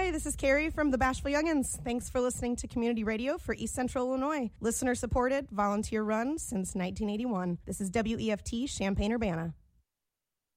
Hi, this is Carrie from the Bashful Youngins. Thanks for listening to Community Radio for East Central Illinois. Listener-supported, volunteer-run since 1981. This is WEFT Champaign-Urbana.